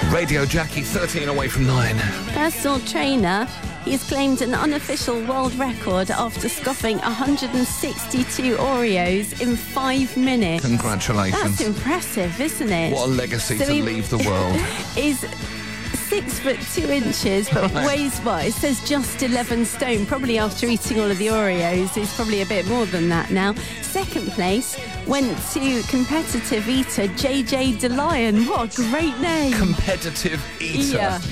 Radio Jackie, 13 away from 9. Personal trainer. He's claimed an unofficial world record after scoffing 162 Oreos in 5 minutes. Congratulations. That's impressive, isn't it? What a legacy to leave the world. Is 6 foot 2 inches, but weighs what? It says just 11 stone. Probably after eating all of the Oreos, he's probably a bit more than that now. Second place went to competitive eater JJ DeLion. What a great name. Competitive eater. Yeah.